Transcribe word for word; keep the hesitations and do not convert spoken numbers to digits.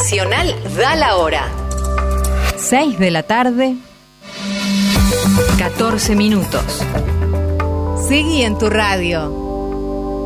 Nacional da la hora. seis de la tarde, catorce minutos. Seguí en tu radio.